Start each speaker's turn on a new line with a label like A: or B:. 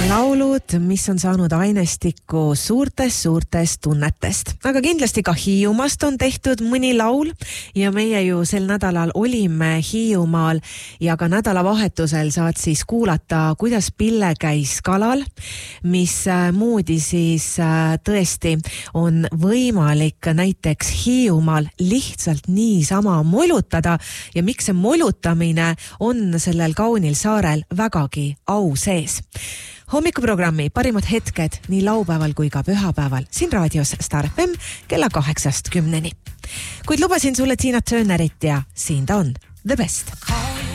A: Laulud, mis on saanud ainestikku suurtest tunnetest. Aga kindlasti ka Hiiumaast on tehtud mõni laul ja meie ju sel nädalal olime Hiiumaal ja ka nädalavahetusel saad siis kuulata, kuidas Pille käis kalal, mis moodi siis tõesti on võimalik näiteks Hiiumaal lihtsalt niisama molutada ja miks see molutamine on sellel kaunil saarel vägagi au sees. Hommikuprogrammi parimad hetked nii laupäeval kui ka pühapäeval siin raadios Star FM kella 8-10. Kuid lubasin sulle Tina Turnerit ja siin ta on, The Best.